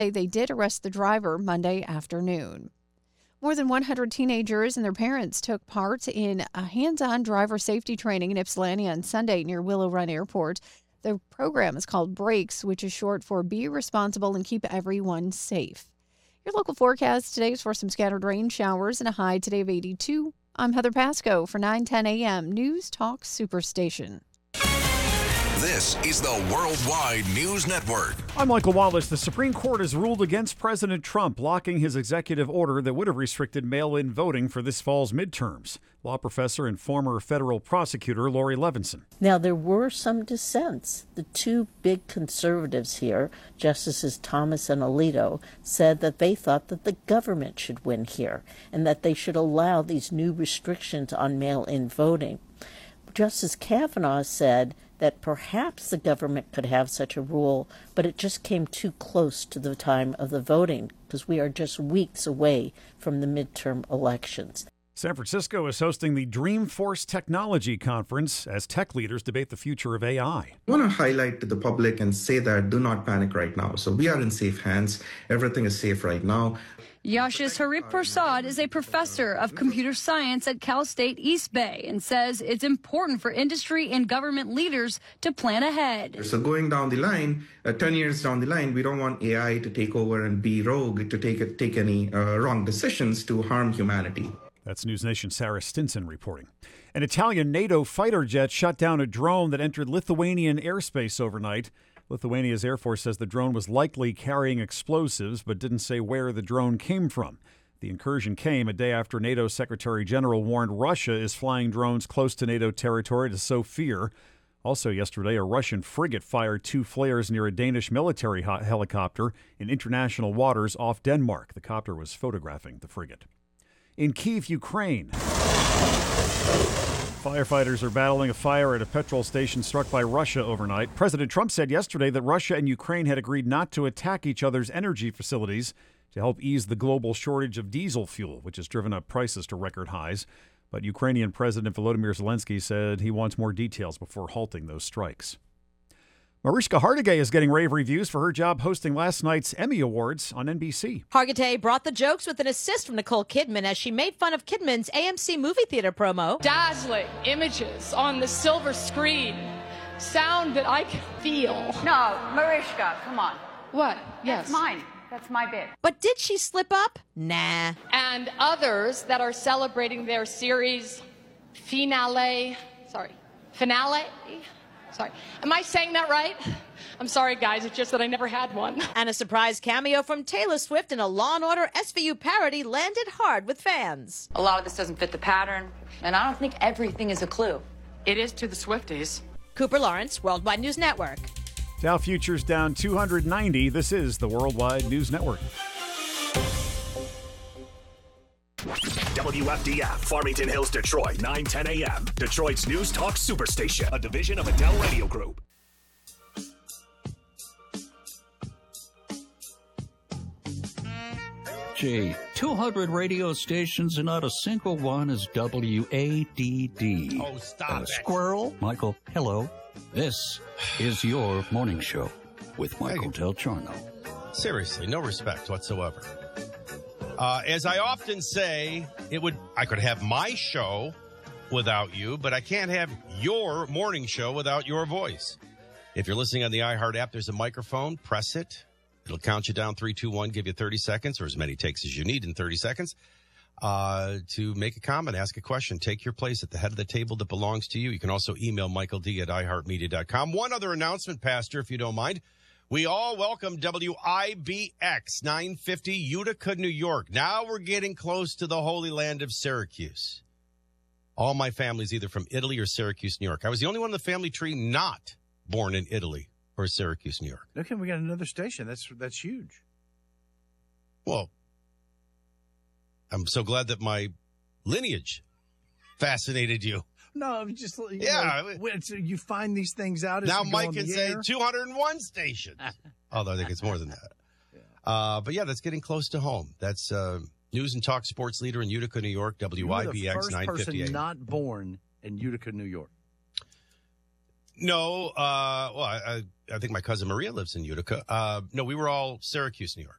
They did arrest the driver Monday afternoon. More than 100 teenagers and their parents took part in a hands-on driver safety training in Ypsilanti on Sunday near Willow Run Airport. The program is called BRAKES, which is short for Be Responsible and Keep Everyone Safe. Your local forecast today is for some scattered rain showers and a high today of 82. I'm Heather Pasco for 9:10 a.m. News Talk Superstation. This is the Worldwide News Network. I'm Michael Wallace. The Supreme Court has ruled against President Trump, blocking his executive order that would have restricted mail-in voting for this fall's midterms. Law professor and former federal prosecutor Laurie Levinson. Now, there were some dissents. The two big conservatives here, Justices Thomas and Alito, said that they thought that the government should win here and that they should allow these new restrictions on mail-in voting. Justice Kavanaugh said that perhaps the government could have such a rule, but it just came too close to the time of the voting because we are just weeks away from the midterm elections. San Francisco is hosting the Dreamforce Technology Conference as tech leaders debate the future of AI. I want to highlight to the public and say that do not panic right now. So we are in safe hands. Everything is safe right now. Yashis Harip-Prasad is a professor of computer science at Cal State East Bay and says it's important for industry and government leaders to plan ahead. So going down the line, 10 years down the line, we don't want AI to take over and be rogue, to take any wrong decisions to harm humanity. That's News Nation's Sarah Stinson reporting. An Italian NATO fighter jet shot down a drone that entered Lithuanian airspace overnight. Lithuania's Air Force says the drone was likely carrying explosives, but didn't say where the drone came from. The incursion came a day after NATO Secretary General warned Russia is flying drones close to NATO territory to sow fear. Also yesterday, a Russian frigate fired 2 flares near a Danish military helicopter in international waters off Denmark. The copter was photographing the frigate. In Kyiv, Ukraine, firefighters are battling a fire at a petrol station struck by Russia overnight. President Trump said yesterday that Russia and Ukraine had agreed not to attack each other's energy facilities to help ease the global shortage of diesel fuel, which has driven up prices to record highs. But Ukrainian President Volodymyr Zelensky said he wants more details before halting those strikes. Mariska Hargitay is getting rave reviews for her job hosting last night's Emmy Awards on NBC. Hargitay brought the jokes with an assist from Nicole Kidman as she made fun of Kidman's AMC movie theater promo. Dazzling images on the silver screen. Sound that I can feel. No, Mariska, come on. What? Yes. That's mine. That's my bit. But did she slip up? Nah. And others that are celebrating their series finale. Sorry. Am I saying that right? I'm sorry, guys. It's just that I never had one. And a surprise cameo from Taylor Swift in a Law & Order SVU parody landed hard with fans. A lot of this doesn't fit the pattern, and I don't think everything is a clue. It is to the Swifties. Cooper Lawrence, Worldwide News Network. Dow futures down 290. This is the Worldwide News Network. WFDF, Farmington Hills, Detroit, 9:10 a.m. Detroit's News Talk Superstation, a division of Adele Radio Group. Gee, 200 radio stations and not a single one is WADD. Oh, stop it. Squirrel? Michael, hello. This is your morning show with Michael Del Giorno. Seriously, no respect whatsoever. As I often say, I could have my show without you, but I can't have your morning show without your voice. If you're listening on the iHeart app, there's a microphone. Press it. It'll count you down 3, 2, 1, give you 30 seconds or as many takes as you need in 30 seconds to make a comment, ask a question, take your place at the head of the table that belongs to you. You can also email Michael D. at iHeartMedia.com. One other announcement, Pastor, if you don't mind. We all welcome WIBX 950 Utica, New York. Now we're getting close to the holy land of Syracuse. All my family's either from Italy or Syracuse, New York. I was the only one in the family tree not born in Italy or Syracuse, New York. Okay, we got another station. That's huge. Well, I'm so glad that my lineage fascinated you. No, just you find these things out. Now Mike can say 201 stations. Although I think it's more than that. But yeah, that's getting close to home. That's News and Talk sports leader in Utica, New York, WIBX 950. First person not born in Utica, New York. No, I think my cousin Maria lives in Utica. No, we were all Syracuse, New York.